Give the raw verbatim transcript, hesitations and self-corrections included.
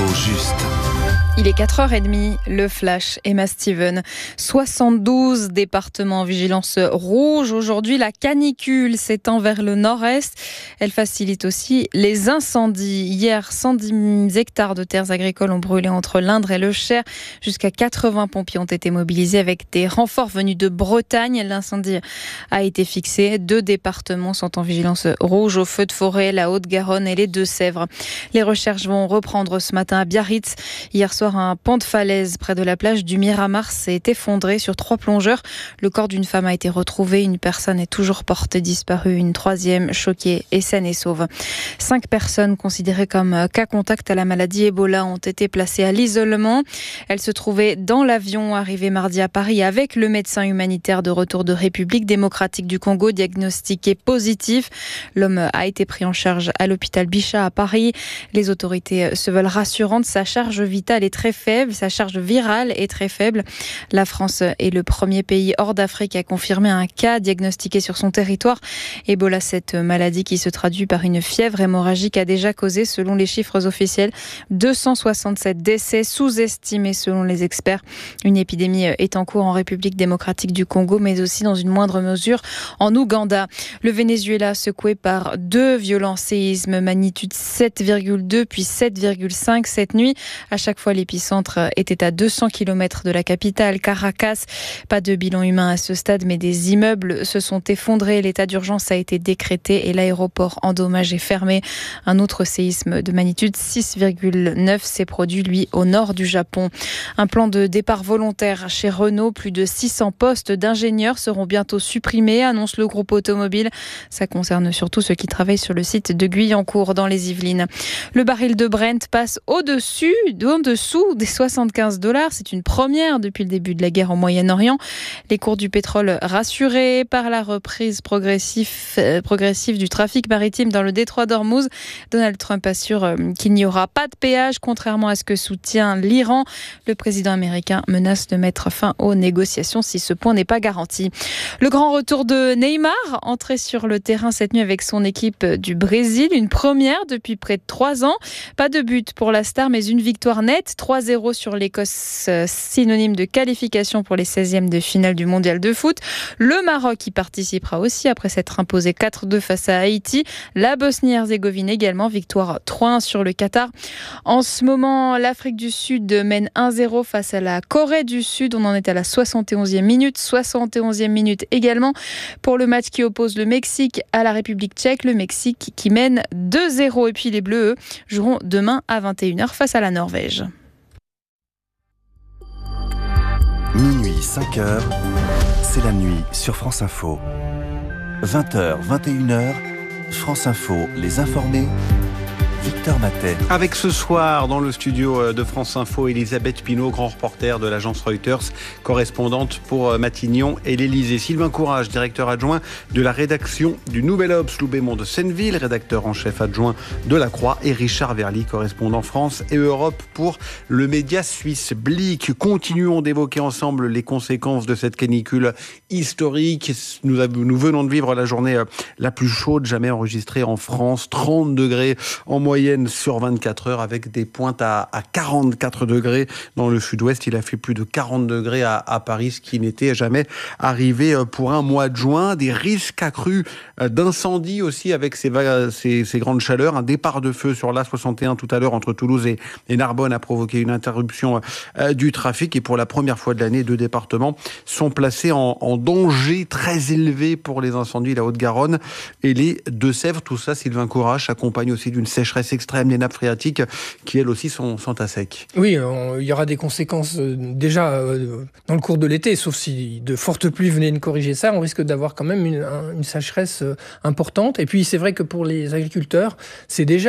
L'info juste. Il est quatre heures trente, le flash, Emma Steven. soixante-douze départements en vigilance rouge. Aujourd'hui, la canicule s'étend vers le nord-est. Elle facilite aussi les incendies. Hier, cent dix hectares de terres agricoles ont brûlé entre l'Indre et le Cher. Jusqu'à quatre-vingts pompiers ont été mobilisés avec des renforts venus de Bretagne. L'incendie a été fixé. Deux départements sont en vigilance rouge aux feux de forêt, la Haute-Garonne et les Deux-Sèvres. Les recherches vont reprendre ce matin à Biarritz. Hier soir, un pan de falaise près de la plage du Miramar s'est effondré sur trois plongeurs. Le corps d'une femme a été retrouvé. Une personne est toujours portée disparue. Une troisième choquée et saine et sauve. Cinq personnes considérées comme cas contact à la maladie Ebola ont été placées à l'isolement. Elles se trouvaient dans l'avion arrivé mardi à Paris avec le médecin humanitaire de retour de République démocratique du Congo diagnostiqué positif. L'homme a été pris en charge à l'hôpital Bichat à Paris. Les autorités se veulent rassurantes. Sa charge vitale est très faible, sa charge virale est très faible. La France est le premier pays hors d'Afrique à confirmer un cas diagnostiqué sur son territoire. Ebola, cette maladie qui se traduit par une fièvre hémorragique, a déjà causé, selon les chiffres officiels, deux cent soixante-sept décès, sous-estimés selon les experts. Une épidémie est en cours en République démocratique du Congo, mais aussi dans une moindre mesure en Ouganda. Le Venezuela, secoué par deux violents séismes, magnitude sept virgule deux puis sept virgule cinq cette nuit. À chaque fois, l'épicentre était à deux cents kilomètres de la capitale, Caracas. Pas de bilan humain à ce stade, mais des immeubles se sont effondrés. L'état d'urgence a été décrété et l'aéroport endommagé fermé. Un autre séisme de magnitude six virgule neuf s'est produit, lui, au nord du Japon. Un plan de départ volontaire chez Renault. Plus de six cents postes d'ingénieurs seront bientôt supprimés, annonce le groupe automobile. Ça concerne surtout ceux qui travaillent sur le site de Guyancourt, dans les Yvelines. Le baril de Brent passe au-dessus, en dessous des soixante-quinze dollars. C'est une première depuis le début de la guerre au Moyen-Orient. Les cours du pétrole rassurés par la reprise progressive, euh, progressive du trafic maritime dans le détroit d'Ormuz. Donald Trump assure euh, qu'il n'y aura pas de péage, contrairement à ce que soutient l'Iran. Le président américain menace de mettre fin aux négociations si ce point n'est pas garanti. Le grand retour de Neymar, entré sur le terrain cette nuit avec son équipe du Brésil. Une première depuis près de trois ans. Pas de but pour la star, mais une victoire nette. trois zéro sur l'Écosse, synonyme de qualification pour les seizièmes de finale du mondial de foot. Le Maroc y participera aussi après s'être imposé quatre deux face à Haïti. La Bosnie-Herzégovine également, victoire trois un sur le Qatar. En ce moment, l'Afrique du Sud mène un zéro face à la Corée du Sud. On en est à la soixante et onzième minute. soixante et onzième minute également pour le match qui oppose le Mexique à la République tchèque. Le Mexique qui mène deux zéro. Et puis les Bleus, eux, joueront demain à vingt et une heures face à la Norvège. Minuit, cinq heures, c'est la nuit sur France Info. vingt heures, vingt et une heures, France Info, les informés, Victor Matet. Avec ce soir, dans le studio de France Info, Elisabeth Pinault, grand reporter de l'agence Reuters, correspondante pour Matignon et l'Élysée. Sylvain Courage, directeur adjoint de la rédaction du Nouvel Obs, Loubémont de Senneville, rédacteur en chef adjoint de La Croix, et Richard Verly, correspondant France et Europe pour le média suisse Blick. Continuons d'évoquer ensemble les conséquences de cette canicule historique. Nous, avons, nous venons de vivre la journée la plus chaude jamais enregistrée en France, trente degrés en moyenne. moyenne sur vingt-quatre heures, avec des pointes à, à quarante-quatre degrés dans le sud-ouest. Il a fait plus de quarante degrés à, à Paris, ce qui n'était jamais arrivé pour un mois de juin. Des risques accrus d'incendie aussi avec ces, ces, ces grandes chaleurs. Un départ de feu sur l'A soixante et un tout à l'heure entre Toulouse et, et Narbonne a provoqué une interruption euh, du trafic. Et pour la première fois de l'année, deux départements sont placés en, en danger très élevé pour les incendies, la Haute-Garonne et les Deux-Sèvres. Tout ça, Sylvain Courage, s'accompagne aussi d'une sécheresse extrême, les nappes phréatiques qui elles aussi sont, sont à sec. Oui, on, il y aura des conséquences euh, déjà euh, dans le cours de l'été, sauf si de fortes pluies venaient de corriger ça, on risque d'avoir quand même une, un, une sécheresse euh, importante. Et puis c'est vrai que pour les agriculteurs, c'est déjà